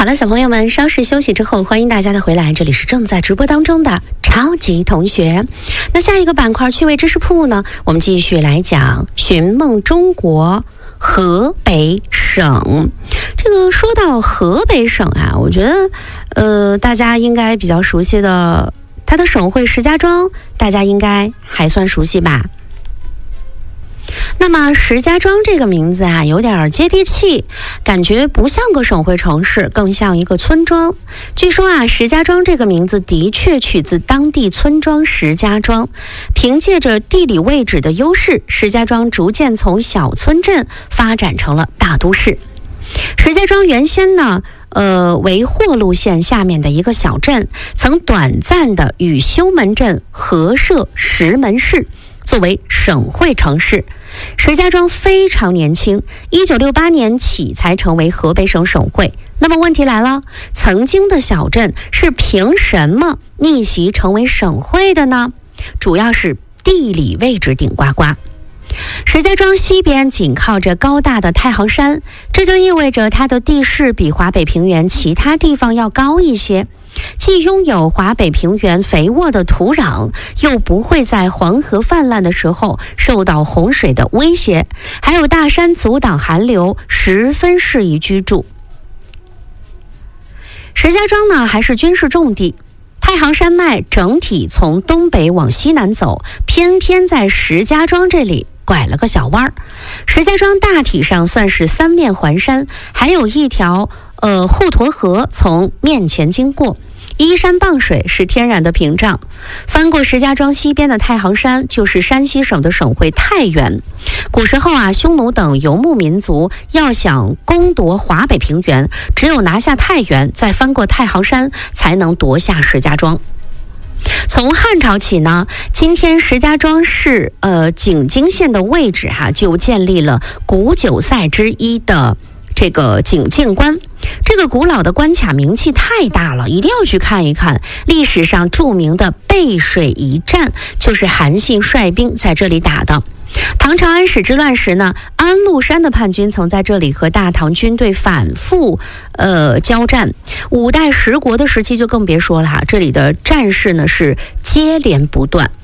好了，小朋友们，稍事休息之后，欢迎大家的回来，这里是正在直播当中的超级同学。那下一个板块趣味知识铺呢，我们继续来讲寻梦中国河北省。这个说到河北省啊，我觉得大家应该比较熟悉的，它的省会石家庄，大家应该还算熟悉吧。那么石家庄这个名字啊，有点接地气，感觉不像个省会城市，更像一个村庄。据说啊，石家庄这个名字的确取自当地村庄石家庄。凭借着地理位置的优势，石家庄逐渐从小村镇发展成了大都市。石家庄原先呢为霍路县下面的一个小镇，曾短暂的与修门镇合设石门市，作为省会城市。石家庄非常年轻，1968年起才成为河北省省会。那么问题来了，曾经的小镇是凭什么逆袭成为省会的呢？主要是地理位置顶呱呱。石家庄西边紧靠着高大的太行山，这就意味着它的地势比华北平原其他地方要高一些，既拥有华北平原肥沃的土壤，又不会在黄河泛滥的时候受到洪水的威胁，还有大山阻挡寒流，十分适宜居住。石家庄呢，还是军事重地。太行山脉整体从东北往西南走，偏偏在石家庄这里拐了个小弯儿。石家庄大体上算是三面环山，还有一条滹沱河从面前经过，依山傍水是天然的屏障。翻过石家庄西边的太行山，就是山西省的省会太原。古时候啊，匈奴等游牧民族要想攻夺华北平原，只有拿下太原，再翻过太行山，才能夺下石家庄。从汉朝起呢，今天石家庄市景京县的位置就建立了古九塞之一的这个景靖关。这个古老的关卡名气太大了，一定要去看一看。历史上著名的背水一战，就是韩信率兵在这里打的。唐朝安史之乱时呢，安禄山的叛军曾在这里和大唐军队反复交战。五代十国的时期就更别说了这里的战事呢是接连不断。